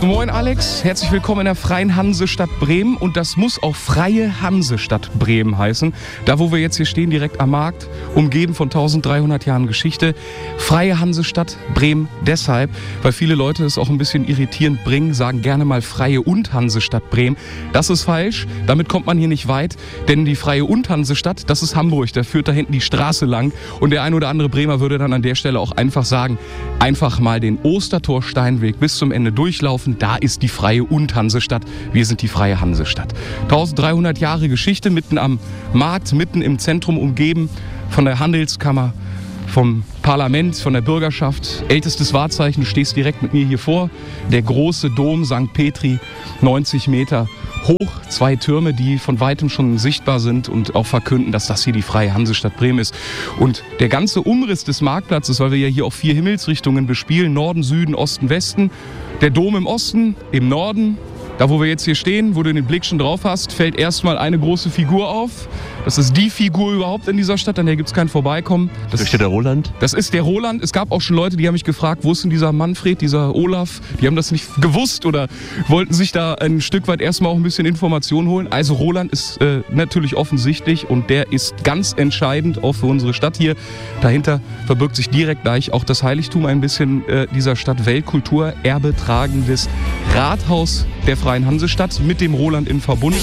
Moin Alex, herzlich willkommen in der Freien Hansestadt Bremen und das muss auch Freie Hansestadt Bremen heißen. Da wo wir jetzt hier stehen, direkt am Markt, umgeben von 1300 Jahren Geschichte. Freie Hansestadt Bremen deshalb, weil viele Leute es auch ein bisschen irritierend bringen, sagen gerne mal Freie und Hansestadt Bremen. Das ist falsch, damit kommt man hier nicht weit, denn die Freie und Hansestadt, das ist Hamburg, da führt da hinten die Straße lang und der ein oder andere Bremer würde dann an der Stelle auch einfach sagen, einfach mal den Ostertor-Steinweg bis zum Ende durchlaufen, da ist die Freie und Hansestadt, wir sind die Freie Hansestadt. 1300 Jahre Geschichte, mitten am Markt, mitten im Zentrum, umgeben von der Handelskammer, vom Parlament, von der Bürgerschaft. Ältestes Wahrzeichen, du stehst direkt mit mir hier vor, der große Dom St. Petri, 90 Meter hoch, 2 Türme, die von weitem schon sichtbar sind und auch verkünden, dass das hier die Freie Hansestadt Bremen ist. Und der ganze Umriss des Marktplatzes, weil wir ja hier auch 4 Himmelsrichtungen bespielen, Norden, Süden, Osten, Westen, der Dom im Osten, im Norden. Da, wo wir jetzt hier stehen, wo du den Blick schon drauf hast, fällt erstmal eine große Figur auf. Das ist die Figur überhaupt in dieser Stadt, an der gibt es kein Vorbeikommen. Da steht der Roland. Das ist der Roland. Es gab auch schon Leute, die haben mich gefragt, wo ist denn dieser Manfred, dieser Olaf? Die haben das nicht gewusst oder wollten sich da ein Stück weit erstmal auch ein bisschen Informationen holen. Also Roland ist natürlich offensichtlich und der ist ganz entscheidend auch für unsere Stadt hier. Dahinter verbirgt sich direkt gleich auch das Heiligtum ein bisschen dieser Stadt, Weltkulturerbe tragendes Rathaus der Freien Hansestadt mit dem Roland in Verbund.